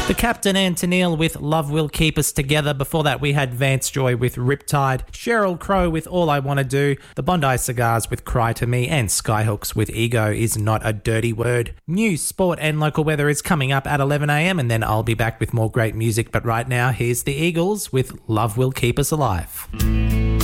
The Captain and Tennille with Love Will Keep Us Together. Before that, we had Vance Joy with Riptide, Sheryl Crow with All I Want to Do, the Bondi Cigars with Cry to Me, and Skyhooks with Ego Is Not a Dirty Word. News, sport, and local weather is coming up at 11 a.m, and then I'll be back with more great music. But right now, here's the Eagles with Love Will Keep Us Alive.